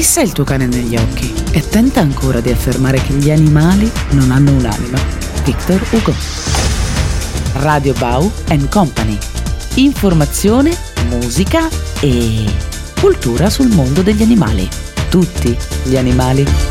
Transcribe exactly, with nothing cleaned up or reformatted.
Fissa il tuo cane negli occhi e tenta ancora di affermare che gli animali non hanno un'anima. Victor Hugo. Radio Bau and Company. Informazione, musica e cultura sul mondo degli animali. Tutti gli animali.